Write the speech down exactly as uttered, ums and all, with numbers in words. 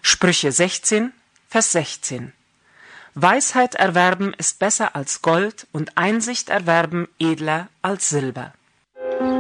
Sprüche sechzehn, Vers sechzehn. Weisheit erwerben ist besser als Gold und Einsicht erwerben edler als Silber.